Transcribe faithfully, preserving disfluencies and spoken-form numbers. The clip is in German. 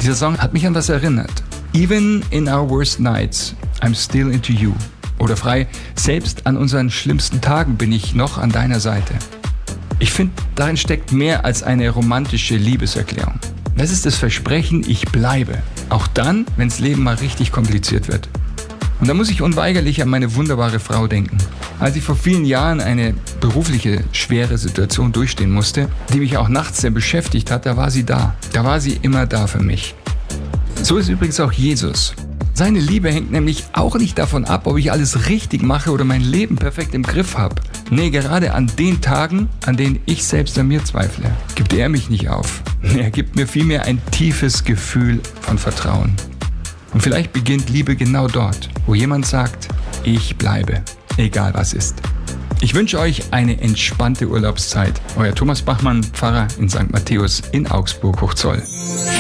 Dieser Song hat mich an was erinnert. Even in our worst nights, I'm still into you. Oder frei, selbst an unseren schlimmsten Tagen bin ich noch an deiner Seite. Ich finde, darin steckt mehr als eine romantische Liebeserklärung. Das ist das Versprechen, ich bleibe. Auch dann, wenn das Leben mal richtig kompliziert wird. Und da muss ich unweigerlich an meine wunderbare Frau denken. Als ich vor vielen Jahren eine berufliche, schwere Situation durchstehen musste, die mich auch nachts sehr beschäftigt hat, da war sie da. Da war sie immer da für mich. So ist übrigens auch Jesus. Seine Liebe hängt nämlich auch nicht davon ab, ob ich alles richtig mache oder mein Leben perfekt im Griff habe. Nee, gerade an den Tagen, an denen ich selbst an mir zweifle, gibt er mich nicht auf. Er gibt mir vielmehr ein tiefes Gefühl von Vertrauen. Und vielleicht beginnt Liebe genau dort, wo jemand sagt, ich bleibe, egal was ist. Ich wünsche euch eine entspannte Urlaubszeit. Euer Thomas Bachmann, Pfarrer in Sankt Matthäus in Augsburg-Hochzoll.